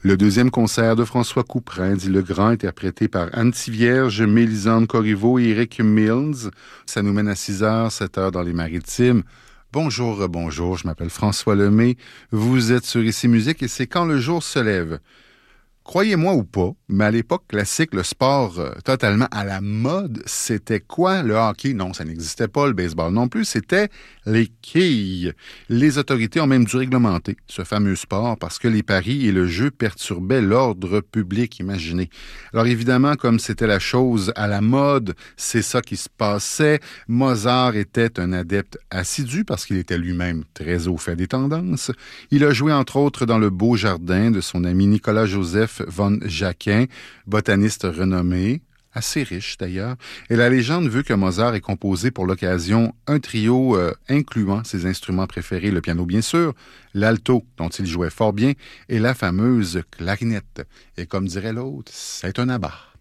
Le deuxième concert de François Couperin, dit Legrand, interprété par Anne Tivierge, Mélisande Corriveau et Eric Mills. Ça nous mène à 6h, 7h dans les Maritimes. Bonjour, bonjour, je m'appelle François Lemay. Vous êtes sur Ici Musique et c'est Quand le jour se lève. Croyez-moi ou pas, mais à l'époque classique, le sport totalement à la mode, c'était quoi? Le hockey? Non, ça n'existait pas. Le baseball non plus. C'était les quilles. Les autorités ont même dû réglementer ce fameux sport parce que les paris et le jeu perturbaient l'ordre public, imaginez. Alors évidemment, comme c'était la chose à la mode, c'est ça qui se passait. Mozart était un adepte assidu parce qu'il était lui-même très au fait des tendances. Il a joué entre autres dans le beau jardin de son ami Nicolas-Joseph von Jacquin, botaniste renommé, assez riche d'ailleurs. Et la légende veut que Mozart ait composé pour l'occasion un trio incluant ses instruments préférés, le piano bien sûr, l'alto dont il jouait fort bien, et la fameuse clarinette. Et comme dirait l'autre, c'est un abat.